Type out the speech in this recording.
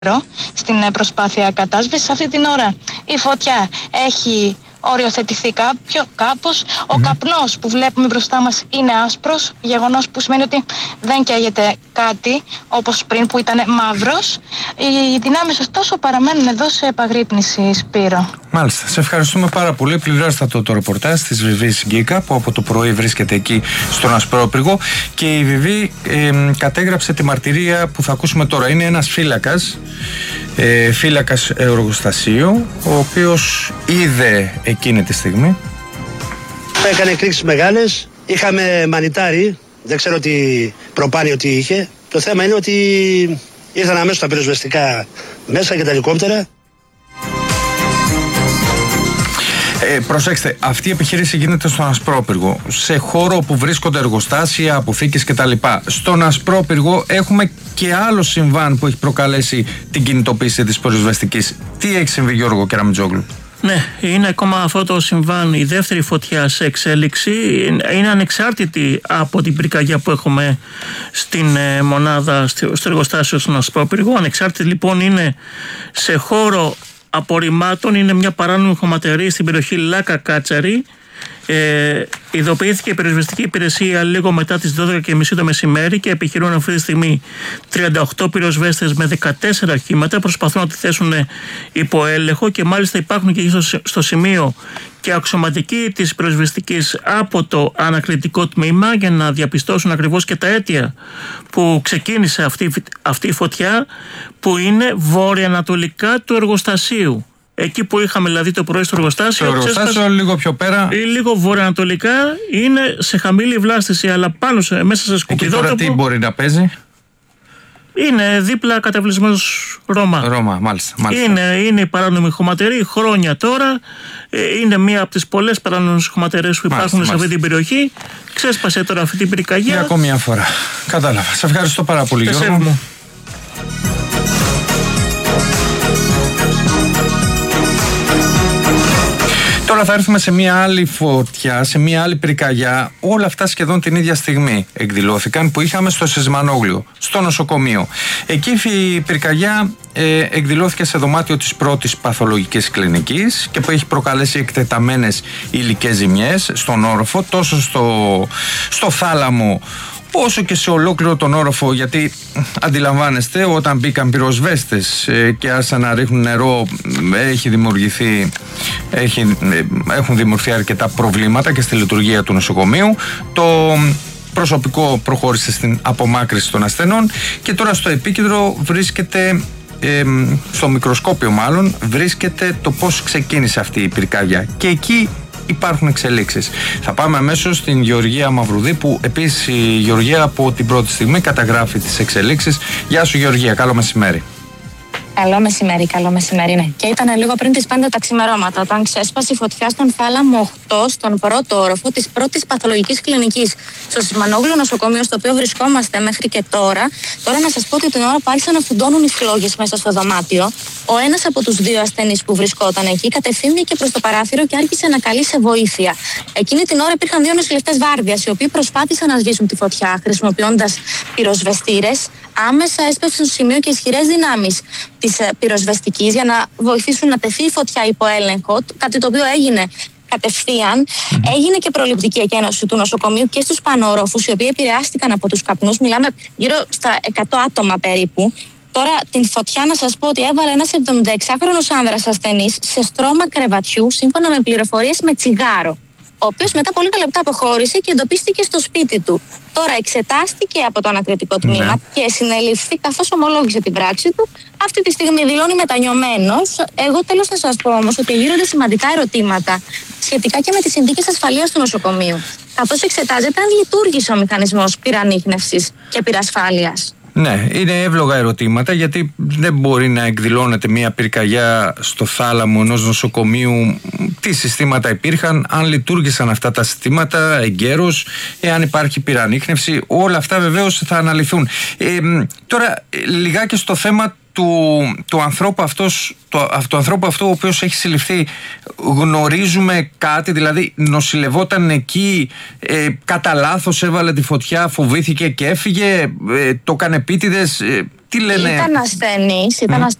στην προσπάθεια κατάσβεσης. Αυτή την ώρα η φωτιά έχει οριοθετηθεί κάπως. Ο καπνός που βλέπουμε μπροστά μας είναι άσπρος, γεγονός που σημαίνει ότι δεν καίγεται κάτι όπως πριν που ήταν μαύρος. Οι δυνάμεις ωστόσο παραμένουν εδώ σε επαγρύπνηση, Σπύρο. Μάλιστα. Σε ευχαριστούμε πάρα πολύ. Πληρέστατο το ρεπορτάζ της Βιβής Γκίκα, που από το πρωί βρίσκεται εκεί στον Ασπρόπυργο, και η Βιβή κατέγραψε τη μαρτυρία που θα ακούσουμε τώρα. Είναι ένας φύλακας εργοστασίου, ο οποίος είδε εκείνη τη στιγμή. Έκανε εκρήξεις μεγάλες, είχαμε μανιτάρι, δεν ξέρω τι προπάνιο τι είχε. Το θέμα είναι ότι ήρθαν αμέσως τα πυροσβεστικά μέσα και τα ελικόπτερα. Προσέξτε, αυτή η επιχείρηση γίνεται στον Ασπρόπυργο, σε χώρο όπου βρίσκονται εργοστάσια, αποθήκες κτλ. Στον Ασπρόπυργο έχουμε και άλλο συμβάν που έχει προκαλέσει την κινητοποίηση της πυροσβεστικής. Τι έχει συμβεί, Γιώργο Κεραμιτζόγλου? Ναι, είναι ακόμα αυτό το συμβάν, η δεύτερη φωτιά σε εξέλιξη. Είναι ανεξάρτητη από την πυρκαγιά που έχουμε στην μονάδα, στο εργοστάσιο στον Ασπρόπυργο. Ανεξάρτητη λοιπόν είναι σε χώρο απορριμμάτων, είναι μια παράνομη χωματερή στην περιοχή Λάκα Κάτσαρη. Ειδοποιήθηκε η πυροσβεστική υπηρεσία λίγο μετά τις 12:30 το μεσημέρι και επιχειρούν αυτή τη στιγμή 38 πυροσβέστες με 14 οχήματα. Προσπαθούν να τη θέσουν υπό έλεγχο και μάλιστα υπάρχουν και στο σημείο και αξιωματικοί της πυροσβεστικής από το ανακριτικό τμήμα για να διαπιστώσουν ακριβώς και τα αίτια που ξεκίνησε αυτή η φωτιά, που είναι βόρεια-ανατολικά του εργοστασίου. Εκεί που είχαμε δηλαδή το πρωί στο εργοστάσιο. Το εργοστάσιο λίγο πιο πέρα. Λίγο βορειοανατολικά, είναι σε χαμηλή βλάστηση, αλλά πάνω μέσα σε σκουπιδότοπο. Εκεί τώρα τι μπορεί να παίζει? Είναι δίπλα καταβλισμός Ρώμα. Ρώμα, μάλιστα. Είναι η παράνομη χωματερή χρόνια τώρα. Είναι μία από τις πολλές παράνομες χωματερές που υπάρχουν σε αυτή την περιοχή. Ξέσπασε τώρα αυτή την πυρκαγιά. Για ακόμη μια φορά. Κατάλαβα. Σε ευχαριστώ πάρα πολύ, Γιώργο. Τώρα θα έρθουμε σε μια άλλη φωτιά, σε μια άλλη πυρκαγιά. Όλα αυτά σχεδόν την ίδια στιγμή εκδηλώθηκαν, που είχαμε στο Σισμανόγλιο, στο νοσοκομείο. Εκεί η πυρκαγιά εκδηλώθηκε σε δωμάτιο της πρώτης παθολογικής κλινικής και που έχει προκαλέσει εκτεταμένες υλικές ζημιές στον όροφο, τόσο στο θάλαμο όσο και σε ολόκληρο τον όροφο, γιατί αντιλαμβάνεστε, όταν μπήκαν πυροσβέστες και άρχισαν να ρίχνουν νερό, έχουν δημιουργηθεί αρκετά προβλήματα και στη λειτουργία του νοσοκομείου. Το προσωπικό προχώρησε στην απομάκρυνση των ασθενών και τώρα στο επίκεντρο βρίσκεται, στο μικροσκόπιο μάλλον, βρίσκεται το πώς ξεκίνησε αυτή η πυρκαγιά. Και εκεί υπάρχουν εξελίξεις. Θα πάμε αμέσως στην Γεωργία Μαυρουδή, που επίσης η Γεωργία από την πρώτη στιγμή καταγράφει τις εξελίξεις. Γεια σου, Γεωργία, καλό μεσημέρι. Καλό μεσημέρι, ναι. Και ήταν λίγο πριν τις 5 τα ξημερώματα, όταν ξέσπασε η φωτιά στον θάλαμο 8, στον πρώτο όροφο της πρώτης παθολογικής κλινικής, στο Σισμανόγλιο νοσοκομείο, στο οποίο βρισκόμαστε μέχρι και τώρα. Τώρα να σας πω ότι την ώρα που άρχισαν να φουντώνουν οι φλόγες μέσα στο δωμάτιο, ο ένας από τους δύο ασθενείς που βρισκόταν εκεί κατευθύνθηκε προς το παράθυρο και άρχισε να καλεί σε βοήθεια. Εκείνη την ώρα υπήρχαν δύο νοσηλευτές βάρδιας, οι οποίοι προσπάθησαν να σβήσουν τη φωτιά χρησιμοποιώντας πυροσβεστήρες. Άμεσα έσπευσαν στο σημείο και ισχυρές δυνάμεις της πυροσβεστικής για να βοηθήσουν να τεθεί η φωτιά υπό έλεγχο, κάτι το οποίο έγινε κατευθείαν. Έγινε και προληπτική εκένωση του νοσοκομείου και στους πανόροφους, οι οποίοι επηρεάστηκαν από τους καπνούς. Μιλάμε γύρω στα 100 άτομα περίπου. Τώρα την φωτιά να σας πω ότι έβαλε ένας 76χρονος άνδρας ασθενής σε στρώμα κρεβατιού, σύμφωνα με πληροφορίες, με τσιγάρο, ο οποίος μετά από λίγα λεπτά αποχώρησε και εντοπίστηκε στο σπίτι του. Τώρα εξετάστηκε από το ανακριτικό τμήμα και συνελήφθη, καθώς ομολόγησε την πράξη του. Αυτή τη στιγμή δηλώνει μετανιωμένος. Εγώ τέλος θα σας πω όμως ότι γύρονται σημαντικά ερωτήματα σχετικά και με τις συνθήκες ασφαλείας του νοσοκομείου, καθώς εξετάζεται αν λειτουργήσε ο μηχανισμός πυρανίχνευσης και πυρασφάλειας. Ναι, είναι εύλογα ερωτήματα, γιατί δεν μπορεί να εκδηλώνεται μια πυρκαγιά στο θάλαμο ενός νοσοκομείου. Τι συστήματα υπήρχαν, αν λειτουργήσαν αυτά τα συστήματα εγκαίρως, εάν υπάρχει πυρανίχνευση, όλα αυτά βεβαίως θα αναλυθούν. Τώρα λιγάκι στο θέμα του ανθρώπου αυτού ο οποίος έχει συλληφθεί, γνωρίζουμε κάτι? Δηλαδή νοσηλευόταν εκεί, κατά λάθος έβαλε τη φωτιά, φοβήθηκε και έφυγε, το έκανε επίτηδες? Τι λένε? Ήταν ασθενής